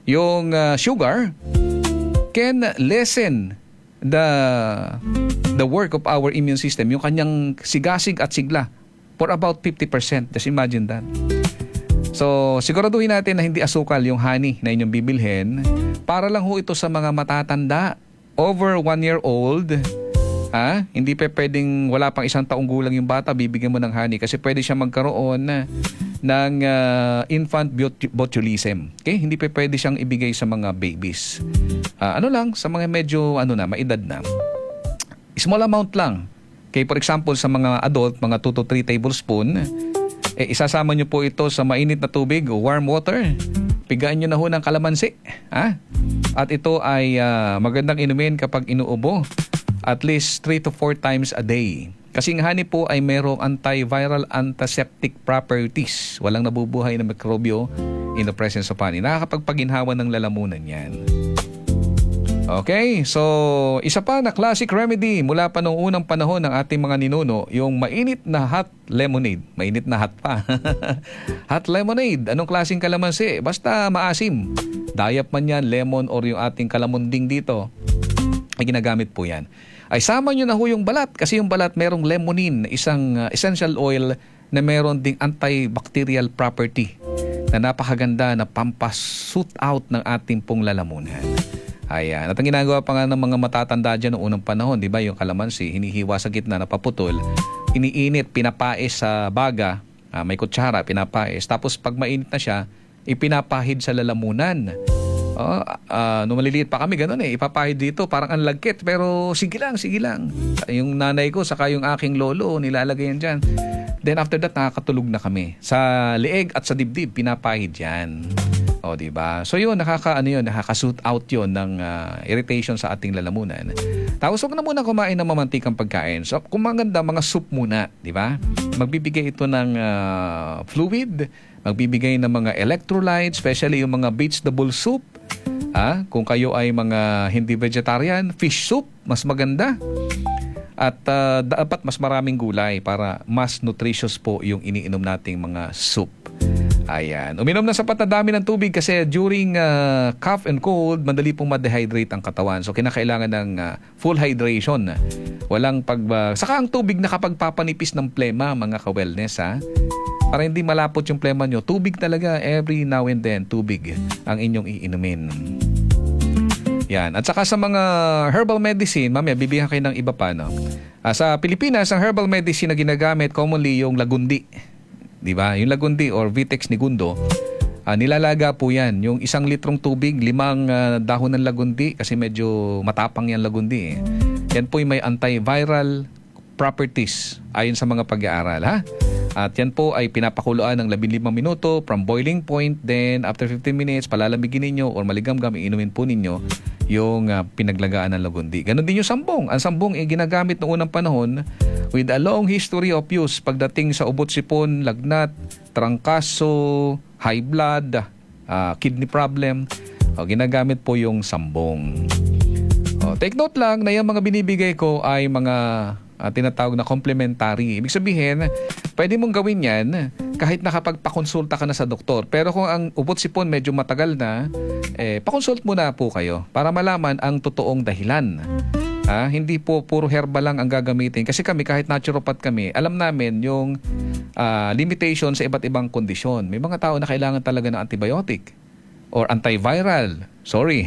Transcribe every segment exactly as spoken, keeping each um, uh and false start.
yung uh, sugar can lessen the the work of our immune system, yung kanyang sigasig at sigla for about fifty percent. Just imagine that. So, siguraduhin natin na hindi asukal yung honey na inyong bibilhin. Para lang ho ito sa mga matatanda, over one year old. Ha? Hindi pa pwedeng wala pang isang taong gulang yung bata, bibigyan mo ng honey kasi pwede siya magkaroon ng uh, infant botulism. Okay? Hindi pa pwede siyang ibigay sa mga babies. Uh, ano lang, sa mga medyo ano na, maedad na. Small amount lang. Okay, for example, sa mga adult, mga two to three tablespoon, eh, isasama nyo po ito sa mainit na tubig o warm water. Pigaan nyo na ho ng kalamansi. Ha? At ito ay uh, magandang inumin kapag inuubo. At least three to four times a day. Kasi ang honey po ay mayroong antiviral, antiseptic properties. Walang nabubuhay na mikrobyo in the presence of honey. Nakakapagpaginhawa ng lalamunan yan. Okay, so isa pa na classic remedy mula pa noong unang panahon ng ating mga ninuno, yung mainit na hot lemonade. Mainit na hot pa. Hot lemonade. Anong klaseng kalamansi? Basta maasim. Dayap man yan, lemon, or yung ating kalamunding dito. Ay ginagamit po yan. Ay sama nyo na ho yung balat kasi yung balat merong lemonine, isang uh, essential oil na meron ding antibacterial property na napakaganda na pampasuit out ng ating pong lalamunan. Ayan. At ang ginagawa pa nga ng mga matatanda dyan noong unang panahon, di ba, yung kalamansi, hinihiwa sa gitna, napaputol, iniinit, pinapais sa baga, uh, may kutsara, pinapais. Tapos pag mainit na siya, ipinapahid sa lalamunan. Oh, uh, nung maliliit pa kami, gano'n eh, ipapahid dito, parang ang lagkit, pero sige lang, sige lang. Yung nanay ko, saka yung aking lolo, nilalagay yan dyan. Then after that, nakakatulog na kami. Sa leeg at sa dibdib, pinapahid yan. O, di ba? So yun, nakaka ano yun, nakaka-suit out yun ng uh, irritation sa ating lalamunan. Tapos huwag na muna kumain ng mamantikang pagkain. So kung maganda, mga soup muna, di ba? Magbibigay ito ng uh, fluid, magbibigay ng mga electrolytes, especially yung mga vegetable soup. Ah, kung kayo ay mga hindi vegetarian, fish soup, mas maganda. At uh, dapat mas maraming gulay para mas nutritious po yung iniinom nating mga soup. Ayan. Uminom na sapat na dami ng tubig kasi during uh, cough and cold, madali pong ma-dehydrate ang katawan. So, kinakailangan ng uh, full hydration. Walang pag... Uh, saka ang tubig na kapag papanipis ng plema, mga ka-wellness, ha? Para hindi malapot yung plema nyo, tubig talaga, every now and then, tubig ang inyong iinumin. Yan. At saka sa mga herbal medicine, mamaya, bibigyan kayo ng iba pa, no? Uh, sa Pilipinas, ang herbal medicine na ginagamit, commonly yung lagundi. Di ba? Yung lagundi or Vitex nigundo, uh, nilalaga po yan. Yung isang litrong tubig, limang uh, dahon ng lagundi, kasi medyo matapang yan lagundi. Eh. Yan po yung may antiviral properties ayon sa mga pag-aaral. Ha? At yan po ay pinapakuluan ng labing limang minuto from boiling point. Then after fifteen minutes, palalamigin ninyo or maligamgam, iinumin po ninyo yung uh, pinaglagaan ng lagundi. Ganon din yung sambong. Ang sambong ay ginagamit noong unang panahon with a long history of use pagdating sa ubot sipon, lagnat, trangkaso, high blood, uh, kidney problem. O, ginagamit po yung sambong. O, take note lang na yung mga binibigay ko ay mga uh, tinatawag na complementary. Ibig sabihin, pwede mong gawin yan kahit nakapagpakonsulta ka na sa doktor. Pero kung ang ubot sipon medyo matagal na, eh, pakonsult muna po kayo para malaman ang totoong dahilan. Ha? Hindi po puro herbal lang ang gagamitin. Kasi kami, kahit naturopath kami, alam namin yung uh, limitation sa iba't ibang kondisyon. May mga tao na kailangan talaga ng antibiotic or antiviral. Sorry.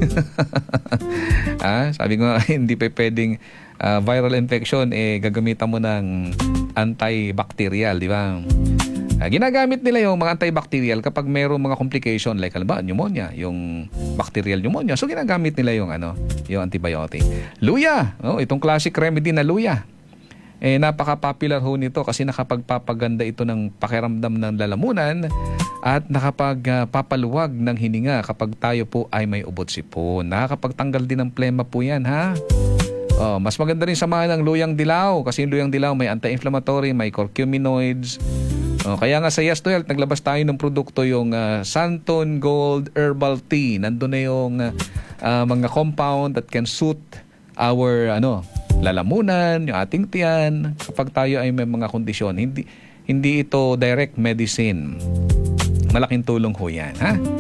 ha? Sabi ko, hindi pa pwedeng uh, viral infection, eh, gagamitan mo ng antibacterial, di ba? Uh, ginagamit nila yung mga antibacterial kapag mayroong mga complication like halimbawa pneumonia, yung bacterial pneumonia. So ginagamit nila yung ano, yung antibiotic. Luya, oh, itong classic remedy na luya. Eh napaka-popular ho nito kasi nakapagpapaganda ito ng pakiramdam ng lalamunan at nakapagpapaluwag ng hininga kapag tayo po ay may ubot sipon. Nakakapagtanggal din ng plema po yan, ha? Oh, mas maganda rin samahan ng luyang dilaw kasi yung luyang dilaw may anti-inflammatory, may curcuminoids. Oh, kaya nga sa Yes to Health, naglabas tayo ng produkto yung uh, Santon Gold Herbal Tea. Nandun na yung uh, mga compound that can suit our ano, lalamunan, yung ating tiyan kapag tayo ay may mga kondisyon. Hindi, hindi ito direct medicine. Malaking tulong ho yan, ha?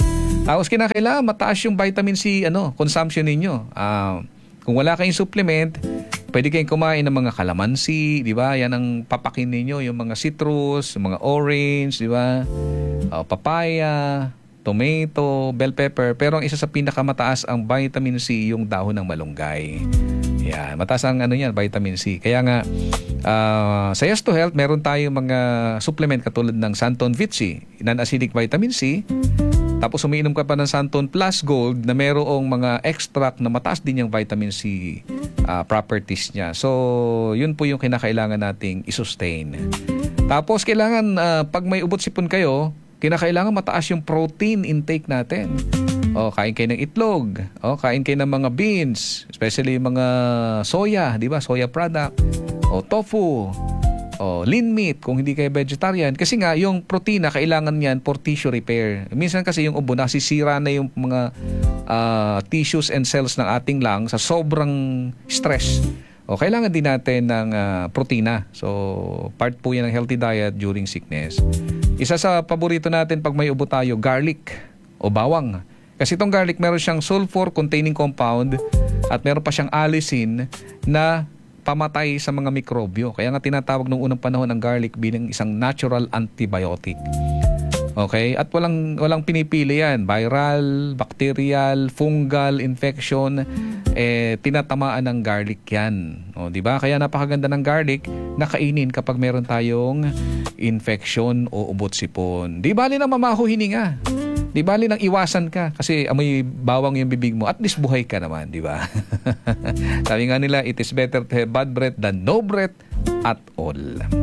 Tapos kinakailangan mataas yung vitamin C ano, consumption ninyo. Ah, kung wala kayong supplement, pwede kayong kumain ng mga kalamansi, di ba? Yan ang papakin ninyo, yung mga citrus, yung mga orange, di ba? Uh, papaya, tomato, bell pepper. Pero ang isa sa pinakamataas ang vitamin C, yung dahon ng malunggay. Yan, mataas ang ano yan, vitamin C. Kaya nga, uh, sa Yes to Health, meron tayong mga supplement katulad ng Santon Vitsi, non-acidic vitamin C. Tapos umiinom ka pa ng Santon Plus Gold na merong mga extract na mataas din yung vitamin C uh, properties niya. So, yun po yung kinakailangan nating i-sustain. Tapos, kailangan, uh, pag may ubot sipon kayo, kinakailangan mataas yung protein intake natin. O, kain kayo ng itlog. O, kain kayo ng mga beans, especially mga soya, di ba? Soya product. O, tofu. O, lean meat kung hindi kayo vegetarian. Kasi nga, yung protina, kailangan yan for tissue repair. Minsan kasi yung ubo, nasisira na yung mga uh, tissues and cells ng ating lung sa sobrang stress. O, kailangan din natin ng uh, protina. So, part po yan ng healthy diet during sickness. Isa sa paborito natin pag may ubo tayo, garlic o bawang. Kasi itong garlic, meron siyang sulfur-containing compound at meron pa siyang allicin na pamatay sa mga mikrobyo. Kaya nga tinatawag nung unang panahon ng garlic bilang isang natural antibiotic. Okay? At walang walang pinipili yan. Viral, bacterial, fungal infection, eh, tinatamaan ng garlic yan. O, di ba? Kaya napakaganda ng garlic na kainin kapag meron tayong infection o ubot sipon. Di bali na mamaho hininga. Di bali nang iwasan ka kasi amoy bawang yung bibig mo. At least buhay ka naman, di ba? Sabi nga nila, it is better to have bad breath than no breath at all.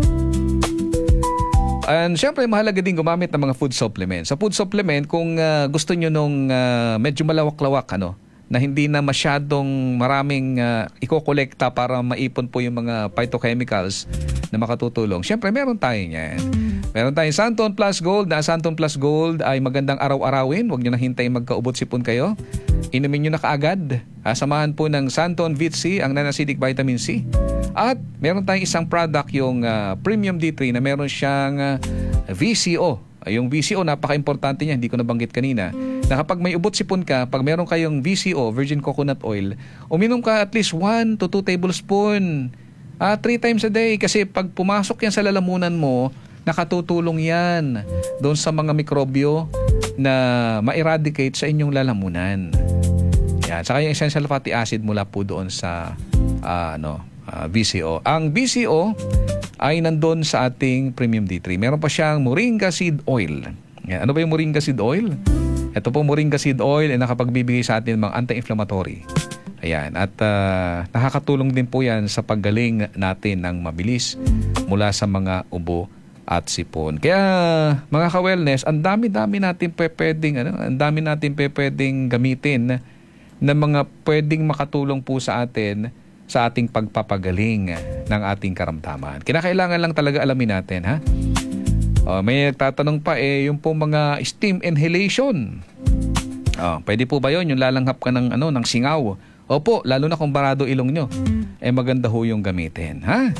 And syempre, mahalaga din gumamit ng mga food supplements. Sa food supplement, kung uh, gusto nyo nung uh, medyo malawak-lawak, ano, na hindi na masyadong maraming uh, ikokolekta para maipon po yung mga phytochemicals na makatutulong. Siyempre, meron tayo niyan. Meron tayong Santon Plus Gold. Na Santon Plus Gold ay magandang araw-arawin. Huwag nyo na hintayin magkaubot sipon kayo. Inumin nyo na kaagad. Ah, samahan po ng Santon Vitsi, ang non-acidic vitamin C. At meron tayong isang product, yung uh, Premium D three, na meron siyang uh, V C O. Yung V C O, napaka-importante niya. Hindi ko nabanggit kanina. Na kapag may ubot sipon ka, pag meron kayong V C O, Virgin Coconut Oil, uminom ka at least one to two tablespoon. Ah, three times a day. Kasi pag pumasok yan sa lalamunan mo, nakatutulong yan doon sa mga mikrobyo na ma-eradicate sa inyong lalamunan. Yan. Saka yung essential fatty acid mula po doon sa uh, ano, uh, V C O. Ang V C O ay nandun sa ating Premium D three. Meron pa siyang Moringa Seed Oil. Yan. Ano ba yung Moringa Seed Oil? Ito po, Moringa Seed Oil ay nakapagbibigay sa atin ng mga anti-inflammatory. Ayan. At uh, nakakatulong din po yan sa paggaling natin ng mabilis mula sa mga ubo at sipon. Kaya mga ka-wellness, ang dami-dami natin pwedeng, ano, ang dami natin pwedeng gamitin na mga pwedeng makatulong po sa atin sa ating pagpapagaling ng ating karamdaman. Kinakailangan lang talaga alamin natin, ha? O, may nagtatanong pa, eh, yung po mga steam inhalation. O, pwede po ba yun? Yung lalanghap ka ng, ano, ng singaw. Opo, lalo na kung barado ilong nyo. Eh, maganda ho yung gamitin, ha?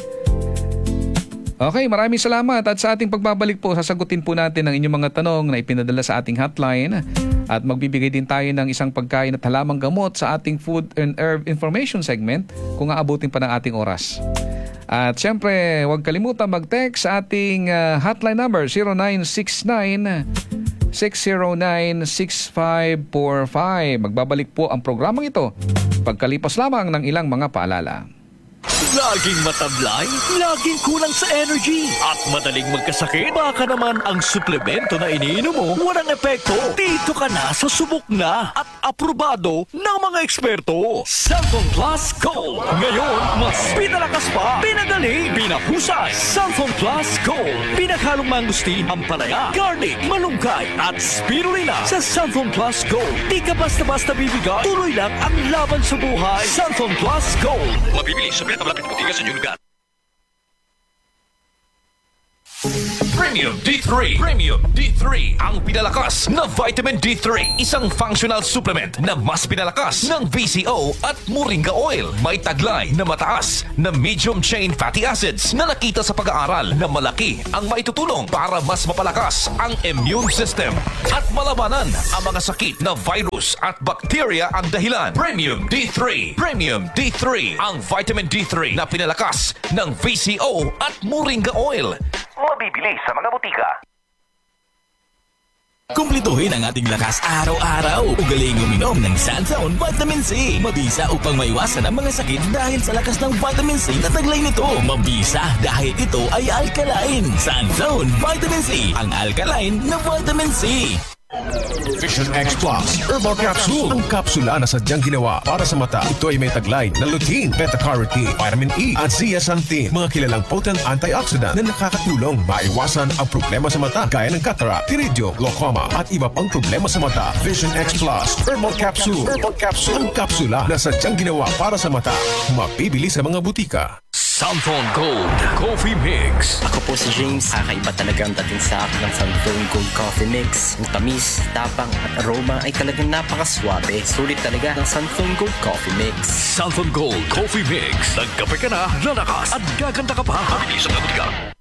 Okay, maraming salamat. At sa ating pagbabalik po, sasagutin po natin ang inyong mga tanong na ipinadala sa ating hotline. At magbibigay din tayo ng isang pagkain at halamang gamot sa ating Food and Herb Information segment kung aabutin pa ng ating oras. At syempre, huwag kalimutan mag-text sa ating uh, hotline number zero nine six nine, six zero nine, six five four five. Magbabalik po ang programang ito pagkalipas lamang ng ilang mga paalala. Laging matablay, laging kulang sa energy, at madaling magkasakit. Baka naman ang suplemento na iniinom mo walang epekto. Dito ka na sa subok na at aprobado ng mga eksperto. Santon Plus Gold. Ngayon, mas pinalakas pa, pinadali, pinahusay. Santon Plus Gold. Pinaghalong mangustin, ampalaya, garlic, malunggay, at spirulina. Sa Santon Plus Gold, di ka basta-basta bibigay. Tuloy lang ang laban sa buhay. Santon Plus Gold. Mabibili sa pinatablapit putinga sa inyong lugar. Premium D three. Premium D three. Ang pinalakas na vitamin D three. Isang functional supplement na mas pinalakas ng V C O at Moringa Oil. May taglay na mataas na medium chain fatty acids na nakita sa pag-aaral na malaki ang maitutulong para mas mapalakas ang immune system at malabanan ang mga sakit na virus at bacteria ang dahilan. Premium D three. Premium D three. Ang vitamin D three na pinalakas ng V C O at Moringa Oil. Mabibili sa mga butika. Kumplituhin ang ating lakas araw-araw. Ugaling uminom ng Sanzone Vitamin C. Mabisa upang maiwasan ang mga sakit dahil sa lakas ng vitamin C na taglay nito. Mabisa dahil ito ay alkaline. Sanzone Vitamin C. Ang alkaline na vitamin C. Vision X Plus Herbal Capsule. Ang kapsula na sadyang ginawa para sa mata. Ito ay may taglay na lutein, beta-carotene, vitamin E at zeaxanthin. Mga kilalang potent antioxidant na nakakatulong maiwasan ang problema sa mata gaya ng cataract, iridium, glaucoma at iba pang problema sa mata. Vision X Plus Herbal Capsule. Herbal Capsule. Ang kapsula na sadyang ginawa para sa mata. Mabibili sa mga butika. Santhon Gold Coffee Mix. Ako po si James. Kakaiba talaga ang dating sa akin ng Santhon Gold Coffee Mix. Ang tamis, tapang at aroma ay talagang napakaswabe. Sulit talaga ng Santhon Gold Coffee Mix. Santhon Gold Coffee Mix. Nagkape ka na, lalakas at gaganda ka pa. Mabilis ang kabutika.